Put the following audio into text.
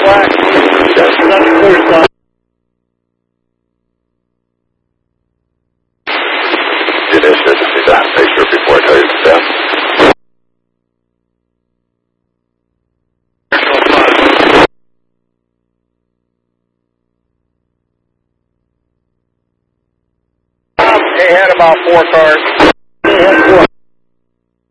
black. That's another clear spot. It is good to see that picture before it goes down. They had about 4 cars.